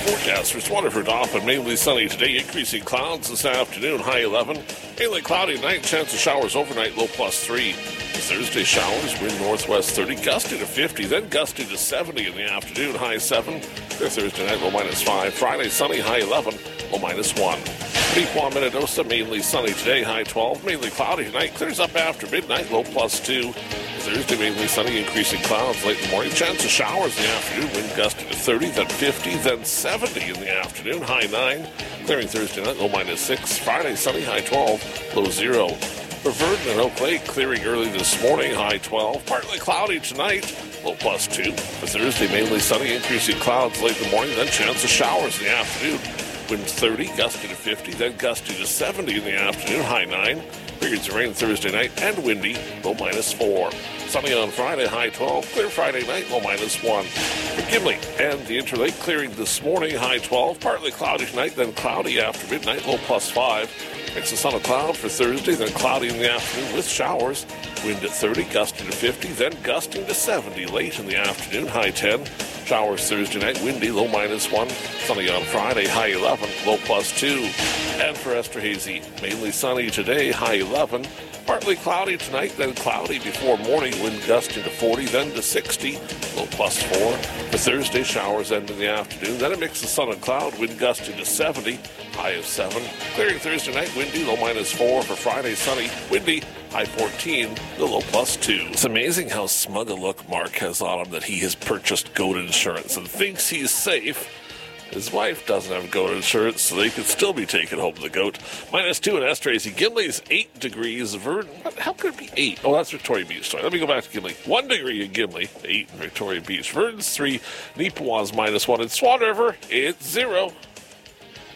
Forecast for Waterford often mainly sunny today, increasing clouds this afternoon, high 11. Mainly cloudy tonight, chance of showers overnight, low +3. Thursday showers, wind northwest 30, gusty to 50, then gusty to 70 in the afternoon, high 7. Thursday night, low -5. Friday sunny, high 11, low -1. Pequot, Minnedosa, mainly sunny today, high 12. Mainly cloudy tonight, clears up after midnight, low +2. Thursday, mainly sunny, increasing clouds late in the morning. Chance of showers in the afternoon, wind gusty to 30, then 50, then 70 in the afternoon, high 9. Clearing Thursday night, low -6. Friday, sunny, high 12, low 0. For Verdon and Oak Lake, clearing early this morning, high 12. Partly cloudy tonight, low +2. For Thursday, mainly sunny, increasing clouds late in the morning, then chance of showers in the afternoon. Wind 30, gusty to 50, then gusty to 70 in the afternoon, high 9. Periods of rain Thursday night and windy, low -4. Sunny on Friday, high 12. Clear Friday night, low -1. For Gimli and the Interlake, clearing this morning, high 12. Partly cloudy tonight, then cloudy after midnight, low +5. Mix the sun and cloud for Thursday, then cloudy in the afternoon with showers. Wind at 30, gusting to 50, then gusting to 70 late in the afternoon, high 10. Showers Thursday night, windy, low -1. Sunny on Friday, high 11, low +2. And for Esterhazy, mainly sunny today, high 11. Partly cloudy tonight, then cloudy before morning, wind gusting to 40, then to 60, low +4. For Thursday, showers end in the afternoon, then a mix of sun and cloud, wind gusting to 70, high of 7. Clearing Thursday night, windy, low -4. For Friday, sunny, windy, high 14, the low +2. It's amazing how smug a look Mark has on him that he has purchased goat insurance and thinks he's safe. His wife doesn't have goat insurance, so they could still be taking home the goat. -2 in Esterhazy. Gimli's 8 degrees. Verdon, how could it be 8? Oh, that's Victoria Beach. Sorry, let me go back to Gimli. 1 degree in Gimli, 8 in Victoria Beach. Verdon's 3, Neepawa's -1. In Swan River, it's 0.